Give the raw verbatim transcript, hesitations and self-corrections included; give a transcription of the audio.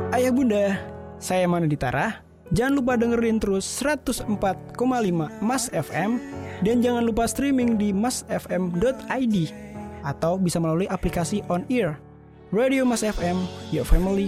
Ayah bunda, saya Manu Ditara. Jangan lupa dengerin terus seratus empat koma lima Mas F M dan jangan lupa streaming di mas f m dot i d atau bisa melalui aplikasi On Ear. Radio Mas F M, your family